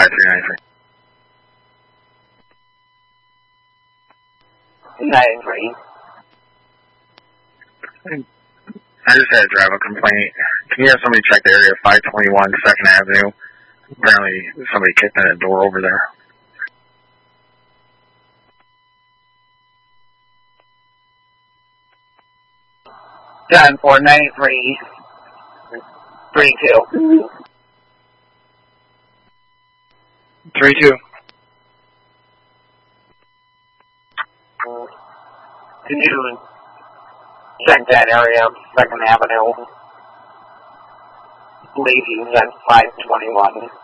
5393. 93. I just had a driver complaint. Can you have somebody check the area of 521 2nd Avenue? Apparently somebody kicked in a door over there. John 493. 32. 32. Can you check that area, 2nd Avenue? Ladies on 521.